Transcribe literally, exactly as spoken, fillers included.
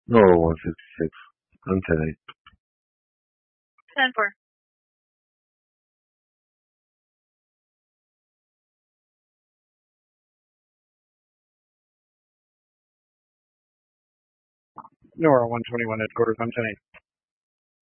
Nora one fifty-six. I'm ten eight. ten four. Nora one twenty-one headquarters. I'm ten eight.